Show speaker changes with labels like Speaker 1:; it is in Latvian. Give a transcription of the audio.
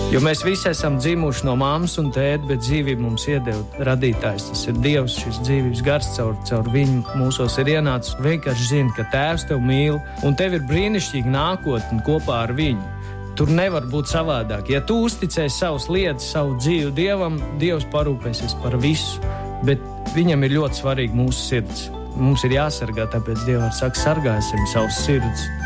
Speaker 1: Jo mēs visi esam dzimuši no mammas un tēta, bet dzīvību mums iedeva radītājs. Tas ir Dievs, šis dzīvības gars caur viņu mūsos ir ienācis. Vienkārši zini, ka Tēvs tev mīl un tev ir brīnišķīga nākotne kopā ar viņu. Tur nevar būt savādāk. Ja tu uzticēsi savas lietas, savu dzīvi Dievam, Dievs parūpēsies par visu, bet viņam ir ļoti svarīgi mūsu sirds. Mums ir jāsargā, tāpēc Dievs saka, sargāsim savus sirds.